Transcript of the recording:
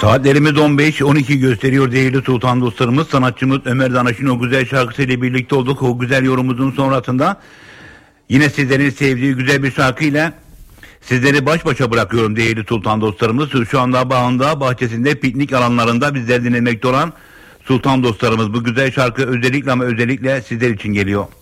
Saatlerimiz 15-12 gösteriyor değerli sultan dostlarımız. Sanatçımız Ömer Danaş'ın o güzel şarkısıyla birlikte olduk. O güzel yorumumuzun sonrasında yine sizlerin sevdiği güzel bir şarkıyla sizleri baş başa bırakıyorum değerli sultan dostlarımız. Şu anda bağında, bahçesinde, piknik alanlarında bizler dinlemekte olan sultan dostlarımız. Bu güzel şarkı özellikle ama özellikle sizler için geliyor.